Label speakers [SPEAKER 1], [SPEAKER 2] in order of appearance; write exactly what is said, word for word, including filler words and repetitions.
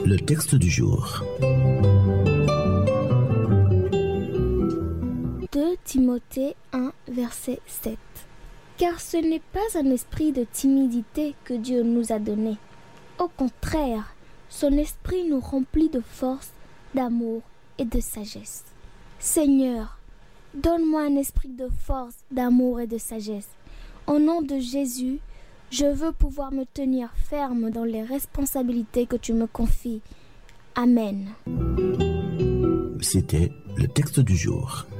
[SPEAKER 1] Le texte du jour.
[SPEAKER 2] deux Timothée un, verset sept. Car ce n'est pas un esprit de timidité que Dieu nous a donné. Au contraire, son esprit nous remplit de force, d'amour et de sagesse. Seigneur, donne-moi un esprit de force, d'amour et de sagesse. Au nom de Jésus, je veux pouvoir me tenir ferme dans les responsabilités que tu me confies. Amen.
[SPEAKER 1] C'était le texte du jour.